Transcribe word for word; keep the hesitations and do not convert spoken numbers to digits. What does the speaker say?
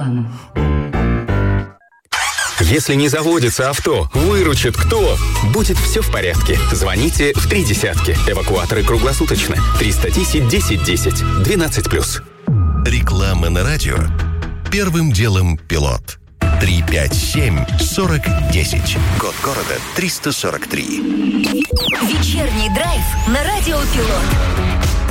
реклама. Если не заводится авто, выручит кто? Будет все в порядке. Звоните в три десятки. Эвакуаторы круглосуточно. триста десять десять десять. двенадцать плюс. Реклама на радио. Первым делом пилот. три пять семь сорок десять. Код города триста сорок три. Вечерний драйв на радио Пилот.